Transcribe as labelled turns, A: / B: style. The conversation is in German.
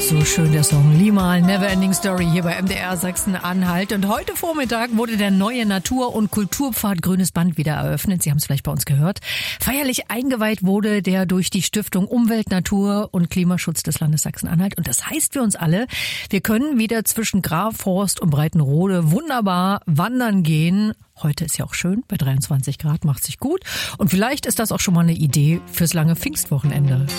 A: So schön der Song Limahl, Neverending Story hier bei MDR Sachsen-Anhalt. Und heute Vormittag wurde der neue Natur- und Kulturpfad Grünes Band wieder eröffnet. Sie haben es vielleicht bei uns gehört. Feierlich eingeweiht wurde der durch die Stiftung Umwelt, Natur und Klimaschutz des Landes Sachsen-Anhalt. Und das heißt für uns alle, wir können wieder zwischen Grafhorst und Breitenrode wunderbar wandern gehen. Heute ist ja auch schön, bei 23 Grad macht sich gut. Und vielleicht ist das auch schon mal eine Idee fürs lange Pfingstwochenende.